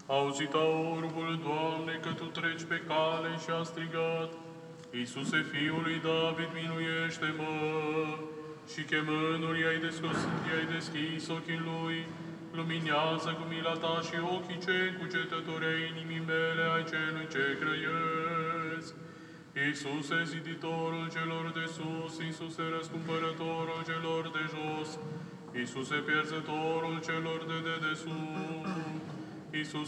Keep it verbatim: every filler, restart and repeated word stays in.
auzit aurul, Doamne, că Tu treci pe cale și a strigat, Iisuse, Fiul lui David, miluiește-mă! Și chemându-l, i-ai deschis, i-ai deschis ochii lui, luminează cu mila Ta și ochii cei cugetători ai inimii mele, ai celui ce grăiesc. Iisuse, ziditorul celor de sus, Iisuse, răscumpărătorul celor de jos, Iisuse, pierzătorul celor de dedesubt, Iisuse,